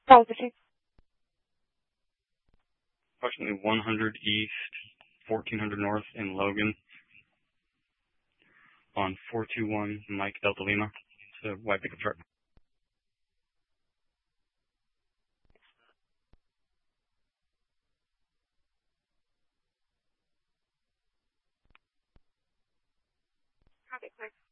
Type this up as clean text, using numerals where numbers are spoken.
Positive. Approximately 100 east, 1400 north in Logan on 421 Mike Delta Lima. It's a white pickup truck. Copy, clear.